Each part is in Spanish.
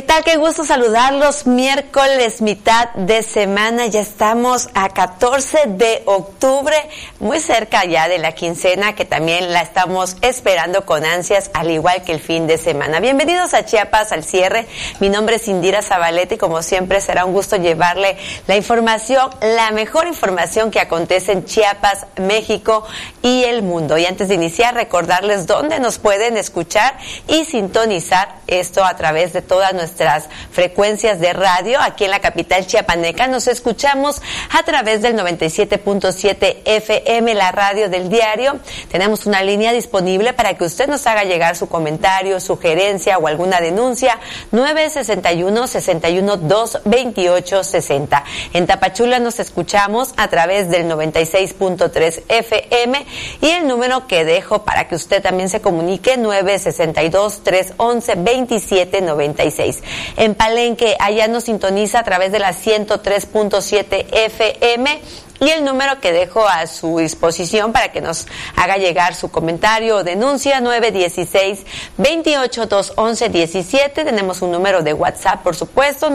tal? Qué gusto saludarlos. Miércoles, mitad de semana. Ya estamos a 14 de octubre, muy cerca ya de la quincena, que también la estamos esperando con ansias, al igual que el fin de semana. Bienvenidos a Chiapas al cierre. Mi nombre es Indira Zabaleta y como siempre será un gusto llevarle la información, la mejor información que acontece en Chiapas, México y el mundo. Y antes de iniciar, recordarles dónde nos pueden escuchar y sintonizar esto a través de todas nuestras frecuencias de radio. Aquí en la capital chiapaneca nos escuchamos a través del 97.7 FM, la radio del diario. Tenemos una línea disponible para que usted nos haga llegar su comentario, sugerencia o alguna denuncia. 961-61-228-60. En Tapachula nos escuchamos a través del 96.3 FM y el número que dejo para que usted también se comunique, 962-311-2796. En Palenque, allá nos sintoniza a través de la 103.7 FM. Y el número que dejo a su disposición para que nos haga llegar su comentario o denuncia, 916-28-211-17. Tenemos un número de WhatsApp, por supuesto,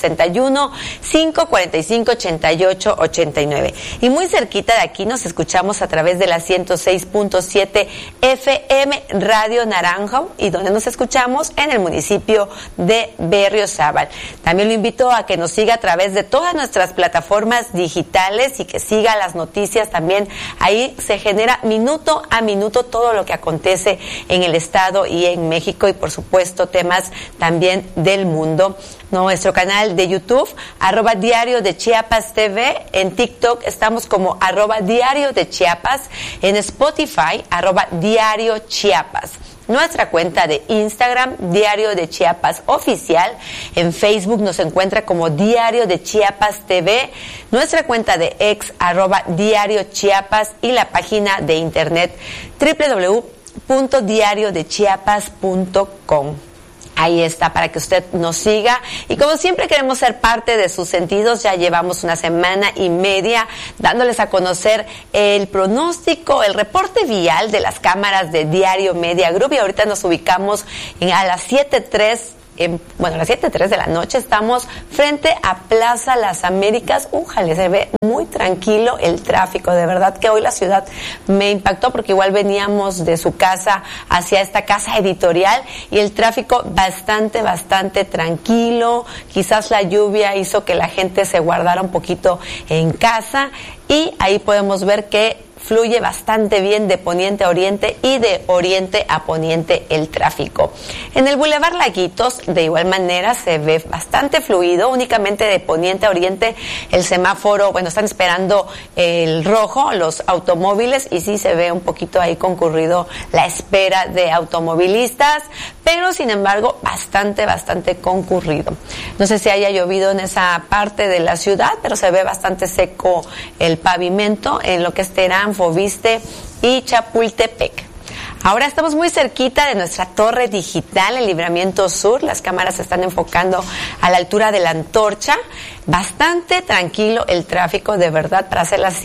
961-545-8889. Y muy cerquita de aquí nos escuchamos a través de la 106.7 FM Radio Naranjo, y donde nos escuchamos en el municipio de Berriozábal. También lo invito a que nos siga a través de todas nuestras plataformas digitales y que siga las noticias también. Ahí se genera minuto a minuto todo lo que acontece en el estado y en México, y por supuesto temas también del mundo. Nuestro canal de YouTube, @Diario de Chiapas TV. En TikTok estamos como @Diario de Chiapas. En Spotify, @Diario Chiapas. Nuestra cuenta de Instagram, Diario de Chiapas Oficial. En Facebook nos encuentra como Diario de Chiapas TV. Nuestra cuenta de X, @Diario Chiapas, y la página de internet www.diariodechiapas.com. Ahí está, para que usted nos siga. Y como siempre queremos ser parte de sus sentidos. Ya llevamos una semana y media dándoles a conocer el pronóstico, el reporte vial de las cámaras de Diario Media Group. Y ahorita nos ubicamos a las 7:03. A las 7:03 de la noche estamos frente a Plaza Las Américas. Újale, se ve muy tranquilo el tráfico. De verdad que hoy la ciudad me impactó, porque igual veníamos de su casa hacia esta casa editorial y el tráfico bastante tranquilo. Quizás la lluvia hizo que la gente se guardara un poquito en casa, y ahí podemos ver que fluye bastante bien de poniente a oriente y de oriente a poniente el tráfico. En el Boulevard Laguitos, de igual manera, se ve bastante fluido. Únicamente de poniente a oriente el semáforo, están esperando el rojo los automóviles, y sí se ve un poquito ahí concurrido la espera de automovilistas, pero sin embargo bastante concurrido. No sé si haya llovido en esa parte de la ciudad, pero se ve bastante seco el pavimento en lo que es Terán, Foviste y Chapultepec. Ahora estamos muy cerquita de nuestra torre digital en Libramiento Sur. Las cámaras se están enfocando a la altura de la Antorcha. Bastante tranquilo el tráfico, de verdad, para hacer las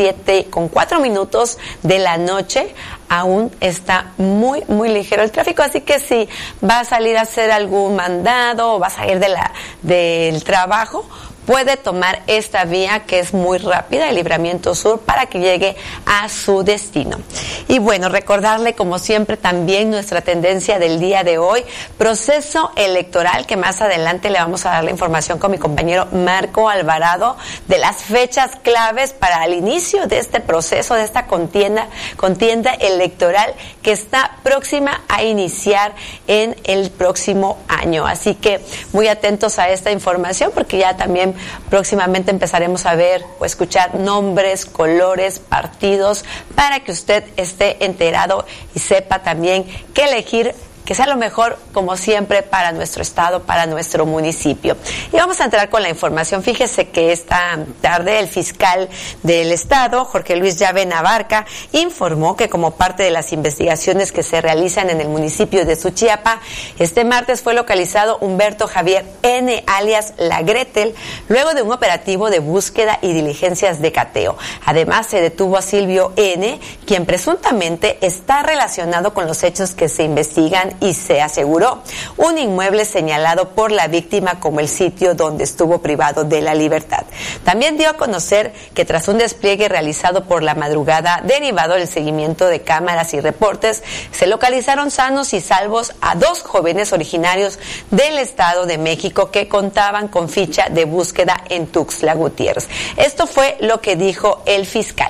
7:04 de la noche. Aún está muy ligero el tráfico, así que si va a salir a hacer algún mandado o va a salir del trabajo, puede tomar esta vía que es muy rápida, el Libramiento Sur, para que llegue a su destino. Y recordarle como siempre también nuestra tendencia del día de hoy, proceso electoral, que más adelante le vamos a dar la información con mi compañero Marco Alvarado de las fechas claves para el inicio de este proceso, de esta contienda electoral que está próxima a iniciar en el próximo año. Así que muy atentos a esta información, porque ya también próximamente empezaremos a ver o escuchar nombres, colores, partidos, para que usted esté enterado y sepa también qué elegir, que sea lo mejor, como siempre, para nuestro estado, para nuestro municipio. Y vamos a entrar con la información. Fíjese que esta tarde el fiscal del estado, Jorge Luis Llave Navarca, informó que como parte de las investigaciones que se realizan en el municipio de Suchiapa, este martes fue localizado Humberto Javier N., alias La Gretel, luego de un operativo de búsqueda y diligencias de cateo. Además, se detuvo a Silvio N., quien presuntamente está relacionado con los hechos que se investigan y se aseguró un inmueble señalado por la víctima como el sitio donde estuvo privado de la libertad. También dio a conocer que tras un despliegue realizado por la madrugada, derivado del seguimiento de cámaras y reportes, se localizaron sanos y salvos a 2 jóvenes originarios del Estado de México que contaban con ficha de búsqueda en Tuxtla Gutiérrez. Esto fue lo que dijo el fiscal.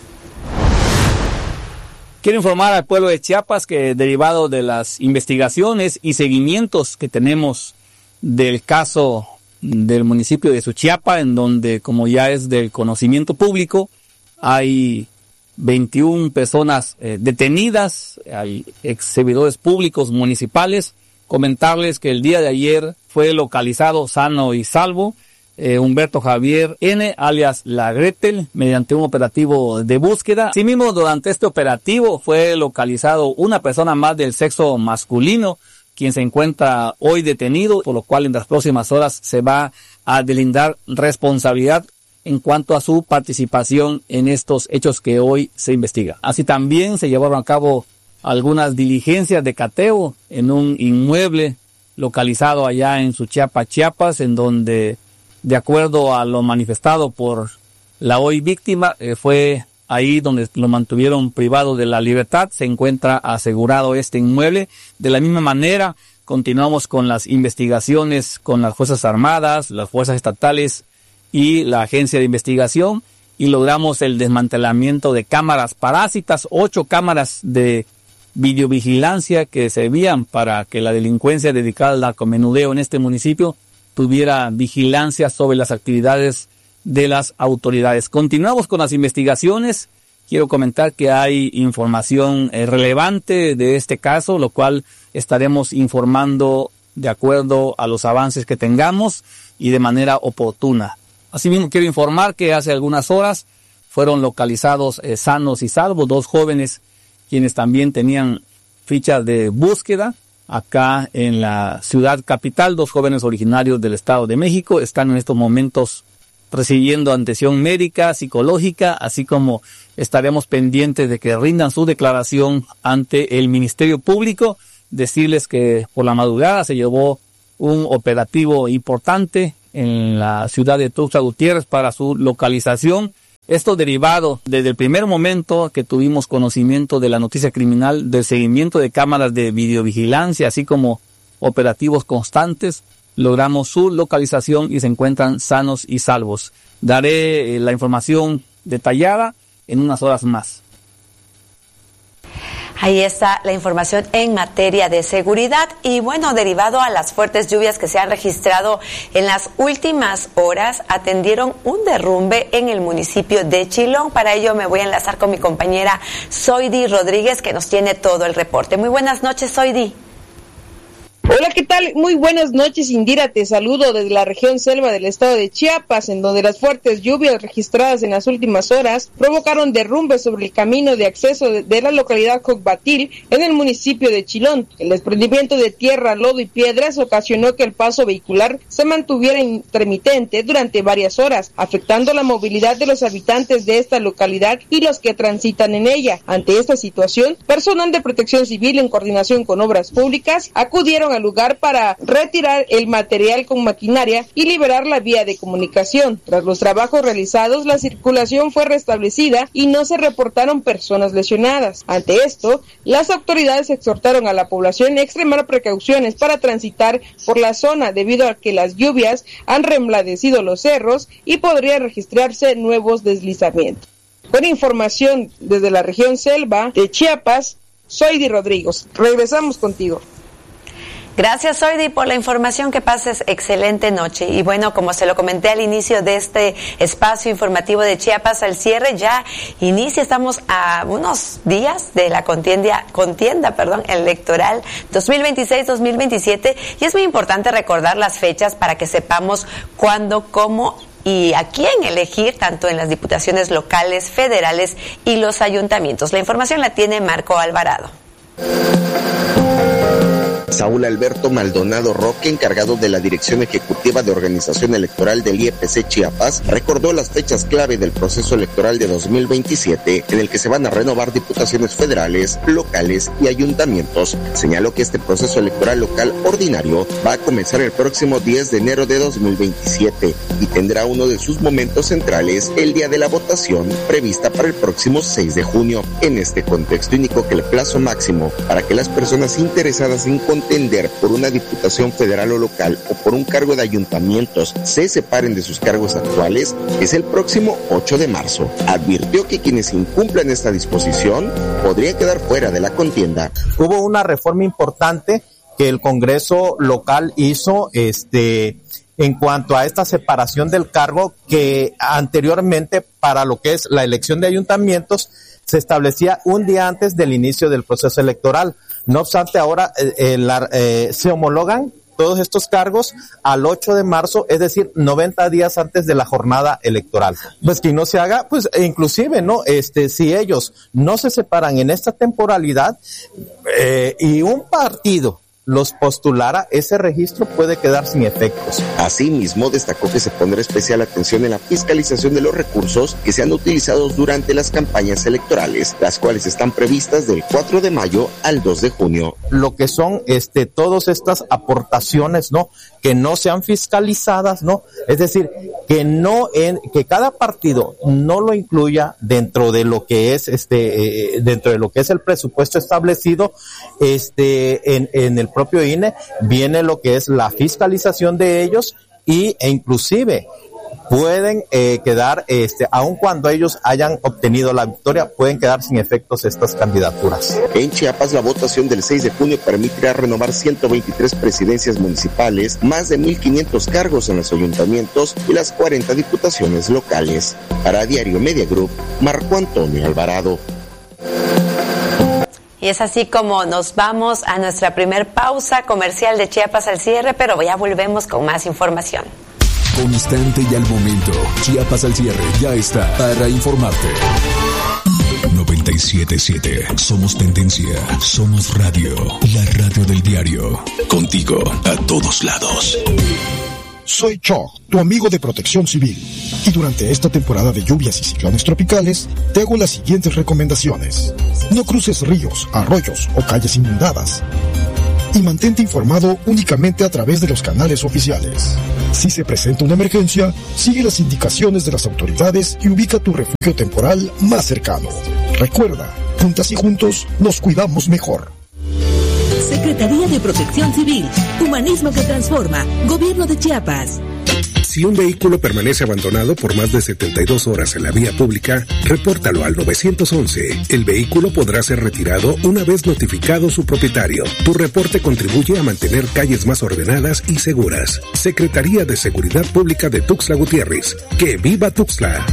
Quiero informar al pueblo de Chiapas que, derivado de las investigaciones y seguimientos que tenemos del caso del municipio de Suchiapa, en donde, como ya es del conocimiento público, hay 21 personas detenidas, hay ex servidores públicos municipales. Comentarles que el día de ayer fue localizado sano y salvo Humberto Javier N., alias La Gretel, mediante un operativo de búsqueda. Asimismo, durante este operativo fue localizado una persona más del sexo masculino, quien se encuentra hoy detenido, por lo cual en las próximas horas se va a delindar responsabilidad en cuanto a su participación en estos hechos que hoy se investiga. Así también se llevaron a cabo algunas diligencias de cateo en un inmueble localizado allá en Suchiapa, Chiapas, en donde, de acuerdo a lo manifestado por la hoy víctima, fue ahí donde lo mantuvieron privado de la libertad. Se encuentra asegurado este inmueble. De la misma manera, continuamos con las investigaciones con las Fuerzas Armadas, las Fuerzas Estatales y la Agencia de Investigación, y logramos el desmantelamiento de cámaras parásitas, 8 cámaras de videovigilancia que servían para que la delincuencia dedicada al narcomenudeo en este municipio tuviera vigilancia sobre las actividades de las autoridades. Continuamos con las investigaciones. Quiero comentar que hay información relevante de este caso, lo cual estaremos informando de acuerdo a los avances que tengamos y de manera oportuna. Asimismo, quiero informar que hace algunas horas fueron localizados sanos y salvos 2 jóvenes quienes también tenían fichas de búsqueda acá en la ciudad capital. 2 jóvenes originarios del Estado de México están en estos momentos recibiendo atención médica, psicológica, así como estaremos pendientes de que rindan su declaración ante el Ministerio Público. Decirles que por la madrugada se llevó un operativo importante en la ciudad de Tuxtla Gutiérrez para su localización. Esto derivado desde el primer momento que tuvimos conocimiento de la noticia criminal, del seguimiento de cámaras de videovigilancia, así como operativos constantes, logramos su localización y se encuentran sanos y salvos. Daré la información detallada en unas horas más. Ahí está la información en materia de seguridad. Y bueno, derivado a las fuertes lluvias que se han registrado en las últimas horas, atendieron un derrumbe en el municipio de Chilón. Para ello me voy a enlazar con mi compañera Zoidi Rodríguez, que nos tiene todo el reporte. Muy buenas noches, Zoidi. Hola, ¿qué tal? Muy buenas noches, Indira. Te saludo desde la región selva del estado de Chiapas, en donde las fuertes lluvias registradas en las últimas horas provocaron derrumbes sobre el camino de acceso de la localidad Jocbatil en el municipio de Chilón. El desprendimiento de tierra, lodo y piedras ocasionó que el paso vehicular se mantuviera intermitente durante varias horas, afectando la movilidad de los habitantes de esta localidad y los que transitan en ella. Ante esta situación, personal de Protección Civil en coordinación con Obras Públicas acudieron al lugar para retirar el material con maquinaria y liberar la vía de comunicación. Tras los trabajos realizados, la circulación fue restablecida y no se reportaron personas lesionadas. Ante esto, las autoridades exhortaron a la población a extremar precauciones para transitar por la zona debido a que las lluvias han reblandecido los cerros y podría registrarse nuevos deslizamientos. Con información desde la región selva de Chiapas, Zoidi Rodríguez. Regresamos contigo. Gracias, Zoidi, por la información. Que pases excelente noche. Y bueno, como se lo comenté al inicio de este espacio informativo de Chiapas al cierre, ya inicia, estamos a unos días de la contienda electoral 2026-2027, y es muy importante recordar las fechas para que sepamos cuándo, cómo y a quién elegir, tanto en las diputaciones locales, federales y los ayuntamientos. La información la tiene Marco Alvarado. Saúl Alberto Maldonado Roque, encargado de la Dirección Ejecutiva de Organización Electoral del IEPC Chiapas, recordó las fechas clave del proceso electoral de 2027, en el que se van a renovar diputaciones federales, locales y ayuntamientos. Señaló que este proceso electoral local ordinario va a comenzar el próximo 10 de enero de 2027 y tendrá uno de sus momentos centrales el día de la votación, prevista para el próximo 6 de junio. En este contexto indicó que el plazo máximo para que las personas interesadas en contender por una diputación federal o local o por un cargo de ayuntamientos se separen de sus cargos actuales es el próximo 8 de marzo. Advirtió que quienes incumplan esta disposición podría quedar fuera de la contienda. Hubo una reforma importante que el Congreso local hizo en cuanto a esta separación del cargo, que anteriormente para lo que es la elección de ayuntamientos se establecía un día antes del inicio del proceso electoral. No obstante, ahora se homologan todos estos cargos al 8 de marzo, es decir, 90 días antes de la jornada electoral. Pues que no se haga, pues inclusive, ¿no? Si ellos no se separan en esta temporalidad y un partido los postulara, ese registro puede quedar sin efectos. Asimismo, destacó que se pondrá especial atención en la fiscalización de los recursos que sean utilizados durante las campañas electorales, las cuales están previstas del 4 de mayo al 2 de junio. Lo que son todas estas aportaciones, ¿no? Que no sean fiscalizadas, ¿no? Es decir, que cada partido no lo incluya dentro de lo que es dentro de lo que es el presupuesto establecido en el propio INE. Viene lo que es la fiscalización de ellos e inclusive pueden quedar, aun cuando ellos hayan obtenido la victoria, pueden quedar sin efectos estas candidaturas. En Chiapas, la votación del 6 de junio permitirá renovar 123 presidencias municipales, más de 1,500 cargos en los ayuntamientos y las 40 diputaciones locales. Para Diario Media Group, Marco Antonio Alvarado. Y es así como nos vamos a nuestra primer pausa comercial de Chiapas al cierre, pero ya volvemos con más información. Constante y al momento, Chiapas al cierre ya está para informarte. 97.7, somos tendencia, somos radio, la radio del diario. Contigo a todos lados. Soy Cho, tu amigo de Protección Civil, y durante esta temporada de lluvias y ciclones tropicales, te hago las siguientes recomendaciones. No cruces ríos, arroyos o calles inundadas, y mantente informado únicamente a través de los canales oficiales. Si se presenta una emergencia, sigue las indicaciones de las autoridades y ubica tu refugio temporal más cercano. Recuerda, juntas y juntos nos cuidamos mejor. Secretaría de Protección Civil, Humanismo que Transforma, Gobierno de Chiapas. Si un vehículo permanece abandonado por más de 72 horas en la vía pública, repórtalo al 911. El vehículo podrá ser retirado una vez notificado su propietario. Tu reporte contribuye a mantener calles más ordenadas y seguras. Secretaría de Seguridad Pública de Tuxtla Gutiérrez. ¡Que viva Tuxtla!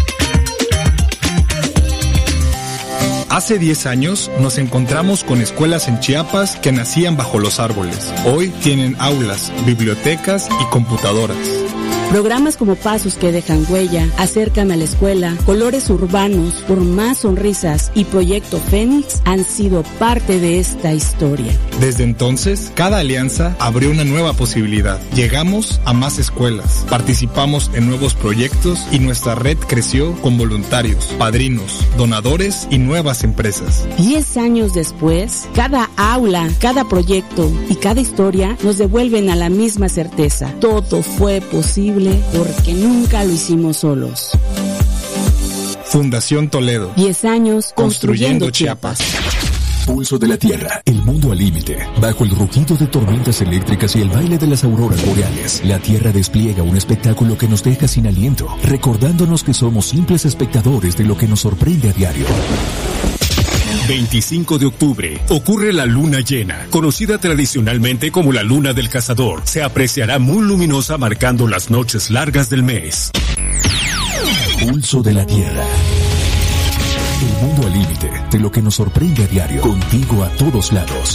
Hace 10 años nos encontramos con escuelas en Chiapas que nacían bajo los árboles. Hoy tienen aulas, bibliotecas y computadoras. Programas como Pasos que dejan huella, Acércame a la escuela, Colores urbanos, Por más sonrisas y Proyecto Fénix han sido parte de esta historia. Desde entonces, cada alianza abrió una nueva posibilidad. Llegamos a más escuelas, participamos en nuevos proyectos y nuestra red creció con voluntarios, padrinos, donadores y nuevas empresas. 10 años después, cada aula, cada proyecto y cada historia nos devuelven a la misma certeza. Todo fue posible porque nunca lo hicimos solos. Fundación Toledo. 10 años construyendo Chiapas. Pulso de la Tierra, el mundo al límite. Bajo el rugido de tormentas eléctricas y el baile de las auroras boreales, la Tierra despliega un espectáculo que nos deja sin aliento, recordándonos que somos simples espectadores de lo que nos sorprende a diario. 25 de octubre ocurre la luna llena, conocida tradicionalmente como la luna del cazador. Se apreciará muy luminosa marcando las noches largas del mes. Pulso de la Tierra. El mundo al límite de lo que nos sorprende a diario. Contigo a todos lados.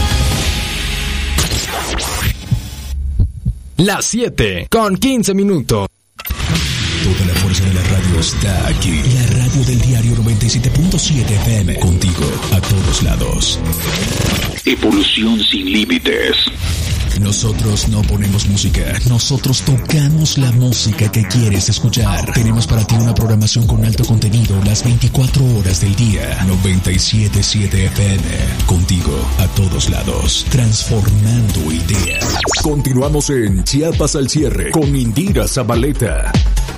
Las 7:15. Toda la fuerza de la radio está aquí. La radio radio del diario 97.7 FM. Contigo a todos lados. Evolución sin límites. Nosotros no ponemos música, nosotros tocamos la música que quieres escuchar. Tenemos para ti una programación con alto contenido las 24 horas del día. 97.7 FM, contigo a todos lados, transformando ideas. Continuamos en Chiapas al cierre con Indira Zabaleta.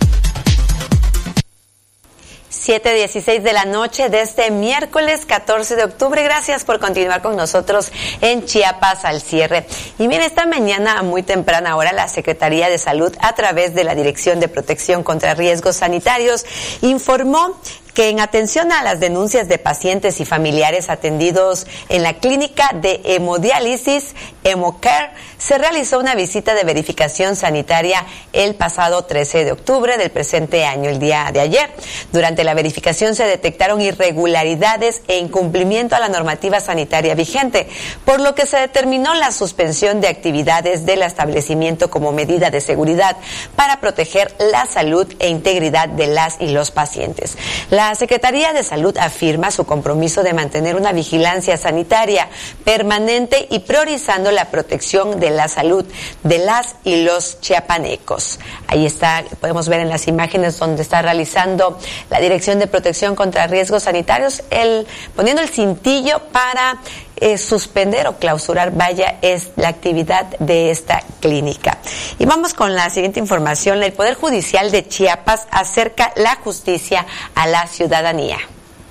7:16 de la noche de este miércoles 14 de octubre. Gracias por continuar con nosotros en Chiapas al cierre. Y bien, esta mañana a muy temprana hora la Secretaría de Salud, a través de la Dirección de Protección contra Riesgos Sanitarios, informó que en atención a las denuncias de pacientes y familiares atendidos en la clínica de hemodiálisis Hemocare, se realizó una visita de verificación sanitaria el pasado 13 de octubre del presente año, el día de ayer. Durante la verificación se detectaron irregularidades e incumplimiento a la normativa sanitaria vigente, por lo que se determinó la suspensión de actividades del establecimiento como medida de seguridad para proteger la salud e integridad de las y los pacientes. La Secretaría de Salud afirma su compromiso de mantener una vigilancia sanitaria permanente y priorizando la protección de la salud de las y los chiapanecos. Ahí está, podemos ver en las imágenes donde está realizando la Dirección de Protección contra Riesgos Sanitarios, poniendo el cintillo para suspender o clausurar, es la actividad de esta clínica. Y vamos con la siguiente información. El Poder Judicial de Chiapas acerca la justicia a la ciudadanía.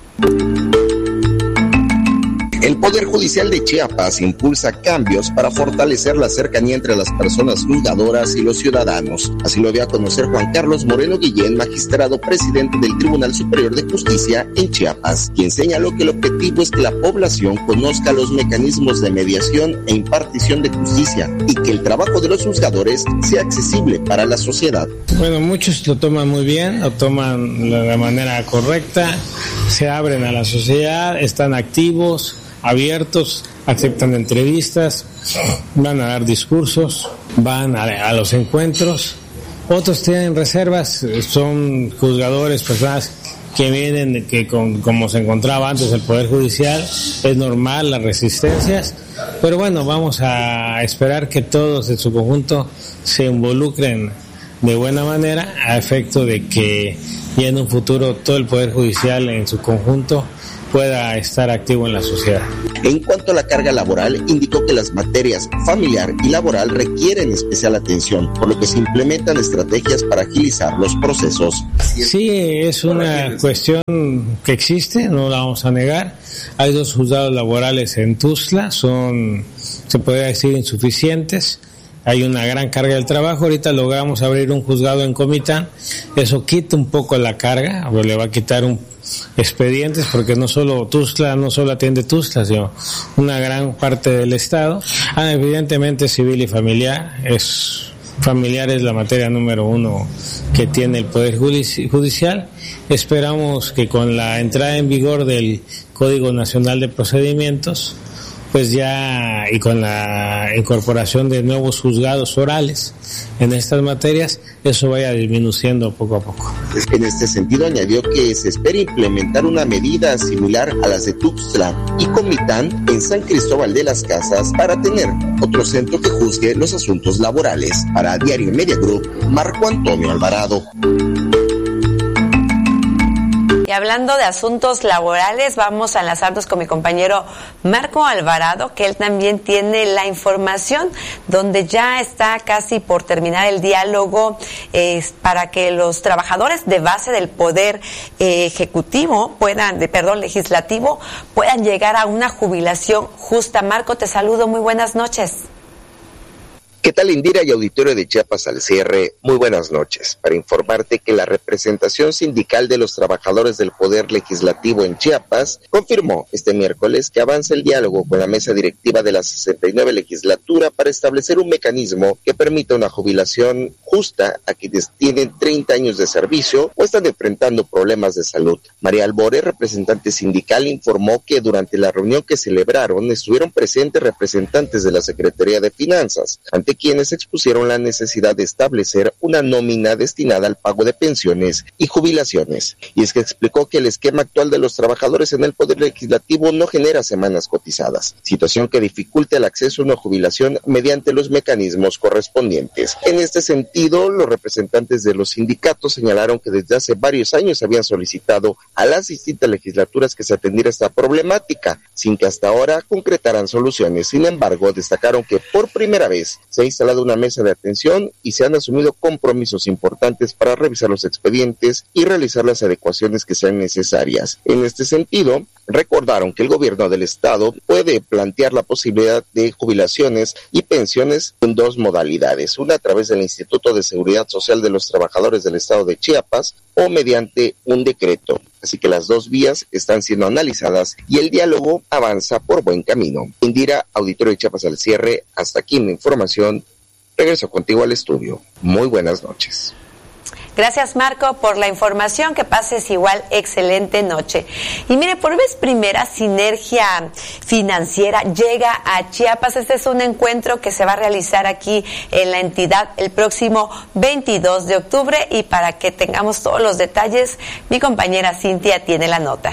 El Poder Judicial de Chiapas impulsa cambios para fortalecer la cercanía entre las personas juzgadoras y los ciudadanos. Así lo dio a conocer Juan Carlos Moreno Guillén, magistrado presidente del Tribunal Superior de Justicia en Chiapas, quien señaló que el objetivo es que la población conozca los mecanismos de mediación e impartición de justicia y que el trabajo de los juzgadores sea accesible para la sociedad. Bueno, muchos lo toman muy bien, lo toman de la manera correcta, se abren a la sociedad, están activos, abiertos, aceptan entrevistas, van a dar discursos, van a los encuentros. Otros tienen reservas, son juzgadores, personas que vienen, como se encontraba antes el Poder Judicial, es normal las resistencias, pero bueno, vamos a esperar que todos en su conjunto se involucren de buena manera, a efecto de que ya en un futuro todo el Poder Judicial en su conjunto pueda estar activo en la sociedad. En cuanto a la carga laboral, indicó que las materias familiar y laboral requieren especial atención, por lo que se implementan estrategias para agilizar los procesos. Sí, es una cuestión que existe, no la vamos a negar. Hay 2 juzgados laborales en Tuxtla, se podría decir, insuficientes. Hay una gran carga del trabajo. Ahorita logramos abrir un juzgado en Comitán. Eso quita un poco la carga, o le va a quitar expedientes, porque no solo atiende Tuxtla, sino una gran parte del estado. Evidentemente civil y familiar. Familiar es la materia número 1 que tiene el Poder Judicial. Esperamos que con la entrada en vigor del Código Nacional de Procedimientos, pues ya, y con la incorporación de nuevos juzgados orales en estas materias, eso vaya disminuyendo poco a poco. En este sentido añadió que se espera implementar una medida similar a las de Tuxtla y Comitán en San Cristóbal de las Casas para tener otro centro que juzgue los asuntos laborales. Para Diario Media Group, Marco Antonio Alvarado. Y hablando de asuntos laborales, vamos a enlazarnos con mi compañero Marco Alvarado, que él también tiene la información, donde ya está casi por terminar el diálogo para que los trabajadores de base del Poder Legislativo puedan llegar a una jubilación justa. Marco, te saludo, muy buenas noches. ¿Qué tal, Indira y auditorio de Chiapas al cierre? Muy buenas noches. Para informarte que la representación sindical de los trabajadores del Poder Legislativo en Chiapas confirmó este miércoles que avanza el diálogo con la mesa directiva de la 69 legislatura para establecer un mecanismo que permita una jubilación justa justa a quienes tienen 30 años de servicio o están enfrentando problemas de salud. María Albore, representante sindical, informó que durante la reunión que celebraron estuvieron presentes representantes de la Secretaría de Finanzas, ante quienes expusieron la necesidad de establecer una nómina destinada al pago de pensiones y jubilaciones. Y es que explicó que el esquema actual de los trabajadores en el Poder Legislativo no genera semanas cotizadas, situación que dificulta el acceso a una jubilación mediante los mecanismos correspondientes. En este sentido, los representantes de los sindicatos señalaron que desde hace varios años habían solicitado a las distintas legislaturas que se atendiera esta problemática, sin que hasta ahora concretaran soluciones. Sin embargo, destacaron que por primera vez se ha instalado una mesa de atención y se han asumido compromisos importantes para revisar los expedientes y realizar las adecuaciones que sean necesarias. En este sentido, recordaron que el gobierno del estado puede plantear la posibilidad de jubilaciones y pensiones en dos modalidades, una a través del Instituto de Seguridad Social de los Trabajadores del Estado de Chiapas o mediante un decreto. Así que las dos vías están siendo analizadas y el diálogo avanza por buen camino. Indira, Auditorio de Chiapas al cierre. Hasta aquí mi información. Regreso contigo al estudio. Muy buenas noches. Gracias, Marco, por la información. Que pases igual excelente noche. Y mire, por vez primera, Sinergia Financiera llega a Chiapas. Este es un encuentro que se va a realizar aquí en la entidad el próximo 22 de octubre. Y para que tengamos todos los detalles, mi compañera Cintia tiene la nota.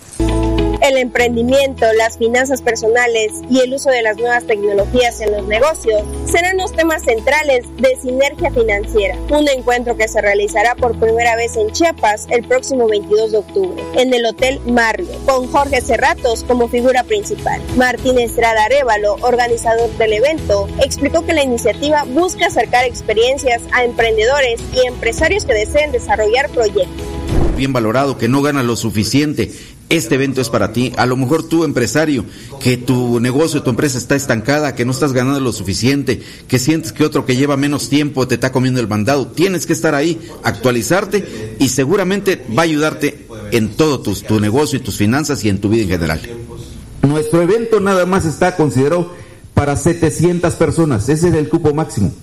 El emprendimiento, las finanzas personales y el uso de las nuevas tecnologías en los negocios serán los temas centrales de Sinergia Financiera, un encuentro que se realizará por primera vez en Chiapas el próximo 22 de octubre, en el Hotel Marriott, con Jorge Cerratos como figura principal. Martín Estrada Arévalo, organizador del evento, explicó que la iniciativa busca acercar experiencias a emprendedores y empresarios que deseen desarrollar proyectos. Bien valorado, que no gana lo suficiente. Este evento es para ti. A lo mejor tú, empresario, que tu negocio, tu empresa está estancada, que no estás ganando lo suficiente, que sientes que otro que lleva menos tiempo te está comiendo el mandado. Tienes que estar ahí, actualizarte y seguramente va a ayudarte en todo tu negocio y tus finanzas y en tu vida en general. Nuestro evento nada más está considerado para 700 personas. Ese es el cupo máximo.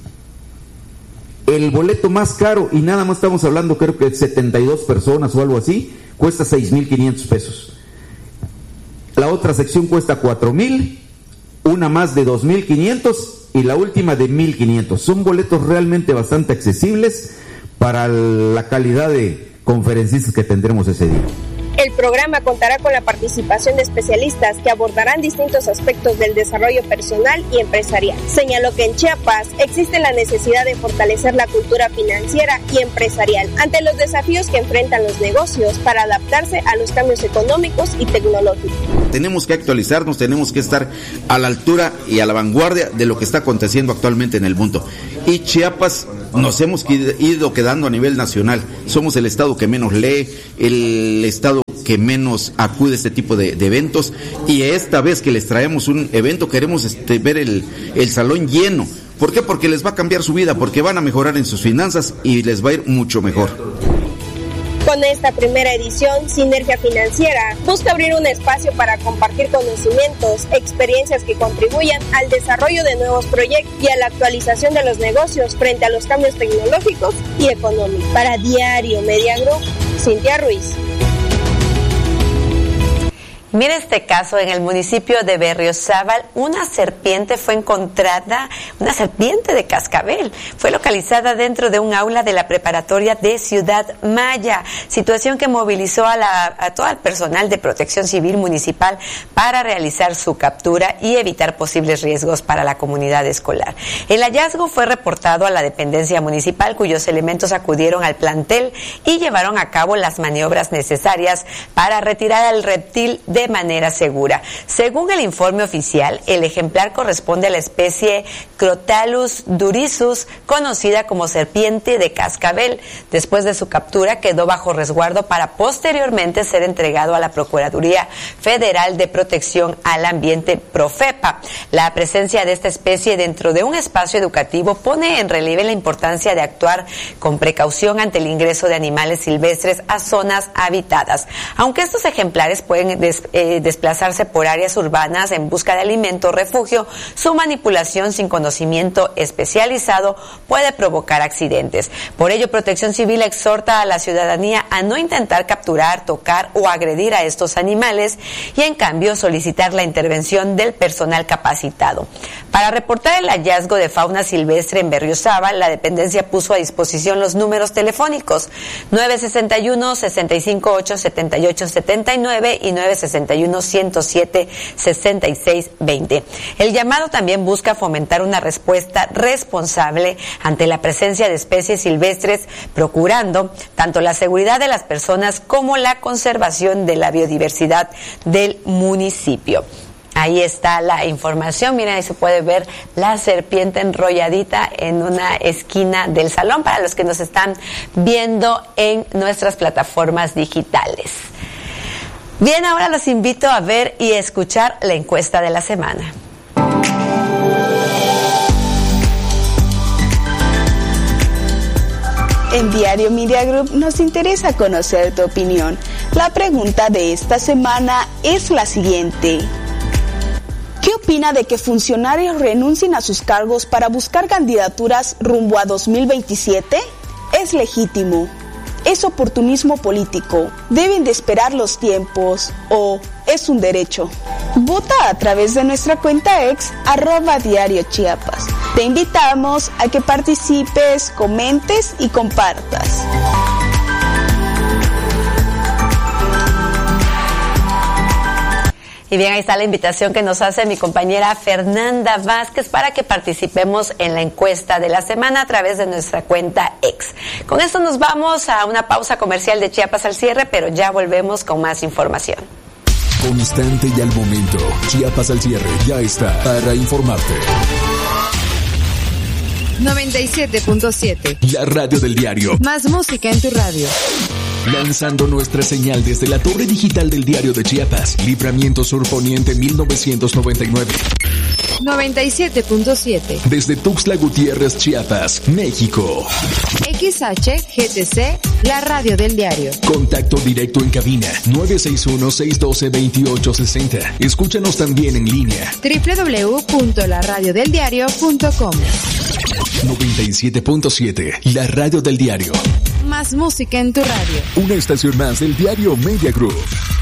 El boleto más caro, y nada más estamos hablando creo que de 72 personas o algo así, cuesta 6,500 pesos. La otra sección cuesta 4,000, una más de 2,500 y la última de 1,500. Son boletos realmente bastante accesibles para la calidad de conferencistas que tendremos ese día. El programa contará con la participación de especialistas que abordarán distintos aspectos del desarrollo personal y empresarial. Señaló que en Chiapas existe la necesidad de fortalecer la cultura financiera y empresarial ante los desafíos que enfrentan los negocios para adaptarse a los cambios económicos y tecnológicos. Tenemos que actualizarnos, tenemos que estar a la altura y a la vanguardia de lo que está aconteciendo actualmente en el mundo. Y Chiapas nos hemos ido quedando a nivel nacional. Somos el estado que menos lee, el estado que menos acude a este tipo de eventos, y esta vez que les traemos un evento queremos ver el salón lleno. ¿Por qué? Porque les va a cambiar su vida, porque van a mejorar en sus finanzas y les va a ir mucho mejor. Con esta primera edición, Sinergia Financiera busca abrir un espacio para compartir conocimientos, experiencias que contribuyan al desarrollo de nuevos proyectos y a la actualización de los negocios frente a los cambios tecnológicos y económicos. Para Diario Media Group, Cintia Ruiz. Mira este caso, en el municipio de Berriozábal, una serpiente fue encontrada, una serpiente de cascabel, fue localizada dentro de un aula de la preparatoria de Ciudad Maya, situación que movilizó a todo el personal de Protección Civil Municipal para realizar su captura y evitar posibles riesgos para la comunidad escolar. El hallazgo fue reportado a la dependencia municipal, cuyos elementos acudieron al plantel y llevaron a cabo las maniobras necesarias para retirar al reptil de manera segura. Según el informe oficial, el ejemplar corresponde a la especie Crotalus durisus, conocida como serpiente de cascabel. Después de su captura, quedó bajo resguardo para posteriormente ser entregado a la Procuraduría Federal de Protección al Ambiente, Profepa. La presencia de esta especie dentro de un espacio educativo pone en relieve la importancia de actuar con precaución ante el ingreso de animales silvestres a zonas habitadas. Aunque estos ejemplares pueden desplazarse por áreas urbanas en busca de alimento o refugio, su manipulación sin conocimiento especializado puede provocar accidentes. Por ello, Protección Civil exhorta a la ciudadanía a no intentar capturar, tocar o agredir a estos animales y, en cambio, solicitar la intervención del personal capacitado. Para reportar el hallazgo de fauna silvestre en Berriozábal, la dependencia puso a disposición los números telefónicos 961-658-7879 y 961-107-6620. El llamado también busca fomentar una respuesta responsable ante la presencia de especies silvestres, procurando tanto la seguridad de las personas como la conservación de la biodiversidad del municipio. Ahí está la información. Miren, ahí se puede ver la serpiente enrolladita en una esquina del salón para los que nos están viendo en nuestras plataformas digitales. Bien, ahora los invito a ver y escuchar la encuesta de la semana. En Diario Media Group nos interesa conocer tu opinión. La pregunta de esta semana es la siguiente. ¿Qué opina de que funcionarios renuncien a sus cargos para buscar candidaturas rumbo a 2027? ¿Es legítimo? ¿Es oportunismo político? ¿Deben de esperar los tiempos? ¿O es un derecho? Vota a través de nuestra cuenta ex @Diario Chiapas. Te invitamos a que participes, comentes y compartas. Y bien, ahí está la invitación que nos hace mi compañera Fernanda Vázquez para que participemos en la encuesta de la semana a través de nuestra cuenta ex. Con esto nos vamos a una pausa comercial de Chiapas al cierre, pero ya volvemos con más información. Constante y al momento, Chiapas al cierre ya está para informarte. 97.7. La radio del diario. Más música en tu radio. Lanzando nuestra señal desde la torre digital del Diario de Chiapas, Libramiento Sur Poniente 1999. 97.7. Desde Tuxtla Gutiérrez, Chiapas, México. XHGTC, la radio del diario. Contacto directo en cabina 961-612-2860. Escúchanos también en línea. www.laradiodeldiario.com. 97.7, la radio del diario. Más música en tu radio. Una estación más del Diario Media Group.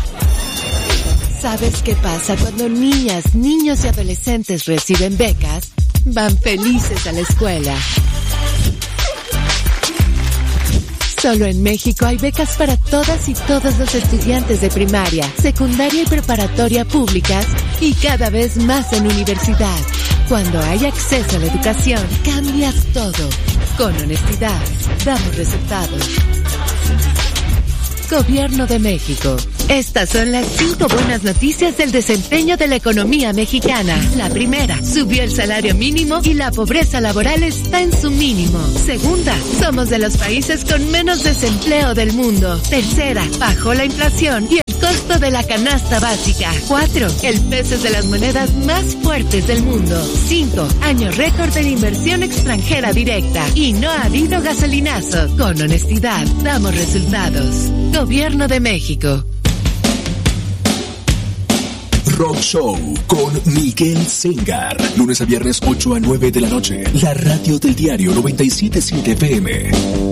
¿Sabes qué pasa cuando niñas, niños y adolescentes reciben becas? Van felices a la escuela. Solo en México hay becas para todas y todos los estudiantes de primaria, secundaria y preparatoria públicas y cada vez más en universidad. Cuando hay acceso a la educación, cambias todo. Con honestidad, damos resultados. Gobierno de México. Estas son las 5 buenas noticias del desempeño de la economía mexicana. La primera, subió el salario mínimo y la pobreza laboral está en su mínimo. Segunda, somos de los países con menos desempleo del mundo. Tercera, bajó la inflación y el costo de la canasta básica. 4, el peso es de las monedas más fuertes del mundo. 5, año récord de inversión extranjera directa. Y no ha habido gasolinazo. Con honestidad, damos resultados. Gobierno de México. Rock Show con Miguel Sengar. Lunes a viernes 8 a 9 de la noche. La radio del diario 97.7 FM.